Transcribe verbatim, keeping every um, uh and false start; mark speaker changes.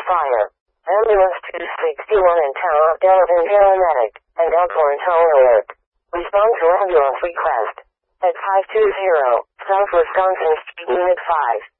Speaker 1: fire. Ambulance two sixty-one in Tower of Delavan paramedic and Elkhorn tow alert. Respond to ambulance request at five two zero South Wisconsin Street Unit five.